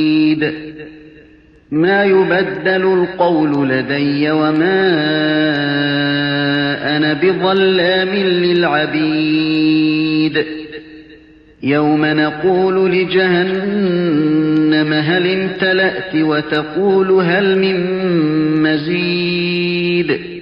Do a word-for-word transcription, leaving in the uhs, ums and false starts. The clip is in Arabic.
ما يبدل القول لدي وما أنا بظلام للعبيد يوم نقول لجهنم هل امتلأت وتقول هل من مزيد